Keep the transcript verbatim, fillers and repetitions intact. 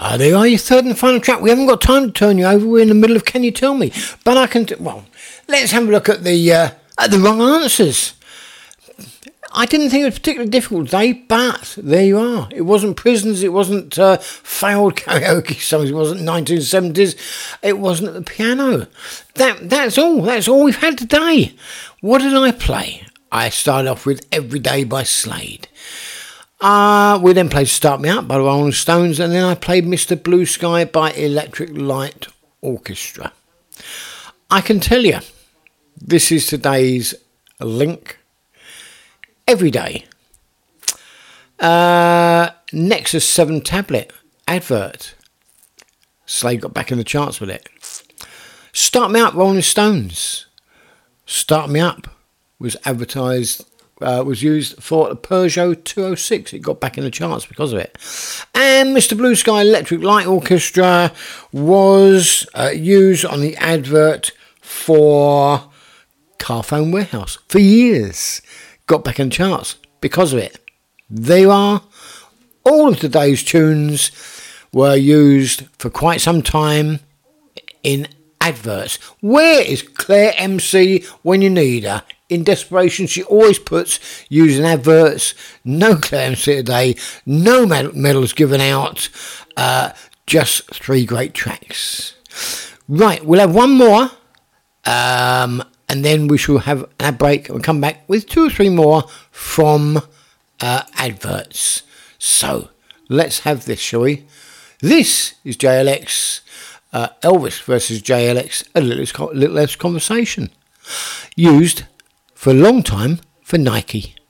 Ah, there are your third and final track. We haven't got time to turn you over. We're in the middle of Can You Tell Me? But I can... T- well, let's have a look at the uh, at the wrong answers. I didn't think it was particularly difficult today, but there you are. It wasn't Prisons, it wasn't uh, failed karaoke songs, it wasn't nineteen seventies, it wasn't at the piano. That That's all. That's all we've had today. What did I play? I started off with Every Day by Slade. Uh, we then played Start Me Up by the Rolling Stones, and then I played Mister Blue Sky by Electric Light Orchestra. I can tell you, this is today's link. Every day. Uh, Nexus seven tablet advert. Slade got back in the charts with it. Start Me Up, Rolling Stones. Start Me Up was advertised, uh, was used for the Peugeot two oh six. It got back in the charts because of it. And Mister Blue Sky Electric Light Orchestra was uh, used on the advert for Carphone Warehouse for years. Got back in the charts because of it. There you are. All of today's tunes were used for quite some time in adverts. Where is Claire M C when you need her? In desperation, she always puts using adverts. No Claire M C today. No med- medals given out. Uh, just three great tracks. Right, we'll have one more. Um... And then we shall have an ad break and we'll come back with two or three more from uh, adverts. So, let's have this, shall we? This is J L X, uh, Elvis versus J L X, a little, little less conversation. Used for a long time for Nike.